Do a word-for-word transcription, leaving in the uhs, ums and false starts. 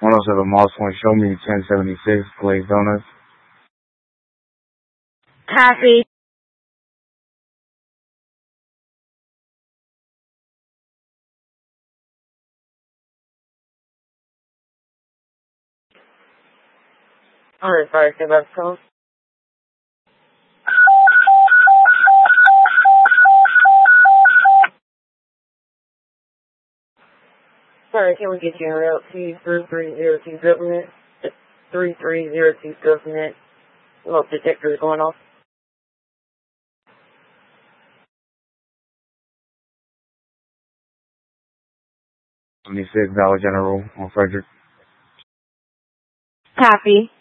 one oh seven Moss Point, show me ten seventy-six Glazed Donuts. Copy. Alright, sorry, say that's cool. Sorry, can we get you in route to three three zero two government? three three zero two government. Smoke detector is going off. seventy-six Dollar General on Frederick. Copy.